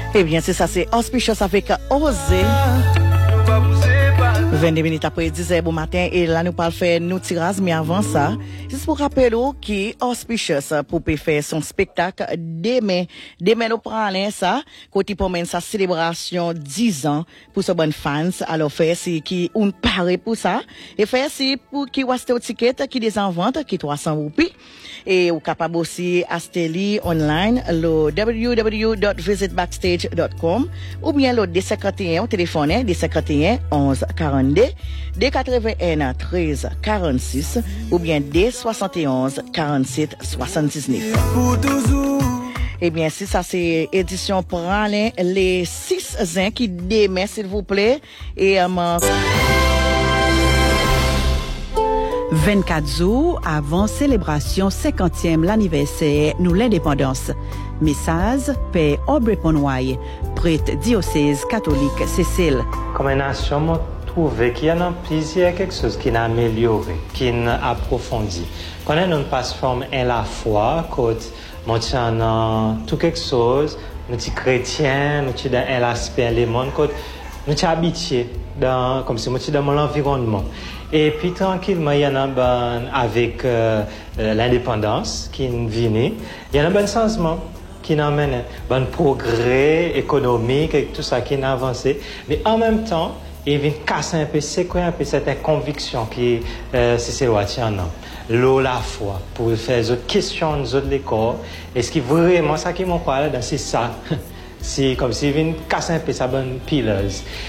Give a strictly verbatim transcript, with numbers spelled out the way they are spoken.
Eh bien, c'est ça, c'est Auspicious avec Osé. vingt-deux minutes après dix heures bon matin et là nous parlons faire nous tirage mais avant ça juste pour rappeler qui Auspicious pour faire son spectacle demain demain nous prenons ça côté pour mener sa célébration dix ans pour ce bon fans alors faire c'est qui on parle pour ça et faire c'est pour qui acheter au ticket qui des en vente qui trois cents roupies et ou capable aussi acheter online le w w w dot visit backstage dot com ou bien le D cinquante et un au téléphone D cinquante et un onze quarante-deux D quatre-vingt-un treize quarante-six ou bien D soixante et onze quarante-sept soixante-dix-neuf. Eh bien, si ça c'est édition pour aller les six ans qui demain s'il vous plaît et um, vingt-quatre jours avant célébration cinquantième l'anniversaire nous l'indépendance. Message Père Aubrey Ponway, prêtre diocèse catholique Cécile. Comme une nation, moi trouve qu'il y a plusieurs quelque chose qui n'a amélioré, qui n'a approfondi. Quand on passe forme en la foi, quand on tient tout quelque chose, nous sommes chrétiens, nous sommes dans l'aspect les mondes, quand nous sommes habitués dans comme si nous sommes dans mon environnement. Et puis tranquillement, il y en a ben, avec euh, l'indépendance qui vient, il y en a un bon changement qui amène un bon progrès économique et tout ça qui a avancé. Mais en même temps, il vient casser un peu, séquer un peu certaines convictions qui euh, c'est ce tient l'eau, la foi, pour faire des questions de l'école. Est-ce que vraiment ça qui m'en parle, c'est ça? C'est comme s'il vient casser un peu sa bonne pileuse.